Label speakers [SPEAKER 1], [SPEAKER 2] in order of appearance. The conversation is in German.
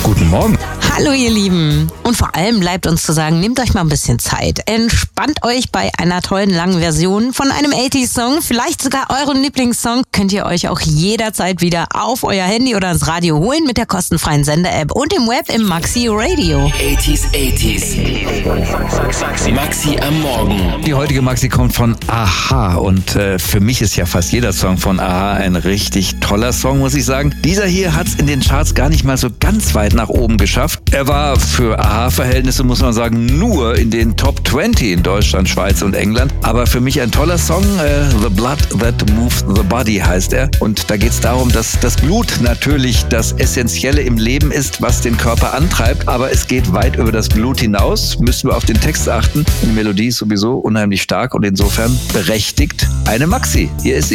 [SPEAKER 1] Guten Morgen.
[SPEAKER 2] Hallo ihr Lieben. Und vor allem bleibt uns zu sagen, nehmt euch mal ein bisschen Zeit. Entspannt euch bei einer tollen langen Version von einem 80s-Song. Vielleicht sogar euren Lieblingssong. Könnt ihr euch auch jederzeit wieder auf euer Handy oder ins Radio holen mit der kostenfreien Sender-App und im Web im Maxi Radio.
[SPEAKER 3] 80s. Maxi am Morgen.
[SPEAKER 1] Die heutige Maxi kommt von a-ha und für mich ist ja fast jeder Song von a-ha ein richtig toller Song, muss ich sagen. Dieser hier hat es in den Charts gar nicht mal so ganz weit nach oben geschafft. Er war für a-ha-Verhältnisse, muss man sagen, nur in den Top 20 in Deutschland, Schweiz und England. Aber für mich ein toller Song. The Blood That Moves the Body heißt er. Und da geht es darum, dass das Blut natürlich das Essentielle im Leben ist, was den Körper antreibt. Aber es geht weit über das Blut hinaus. Müssen wir auf den Text achten. Die Melodie ist sowieso unheimlich stark und insofern berechtigt eine Maxi. Hier ist sie.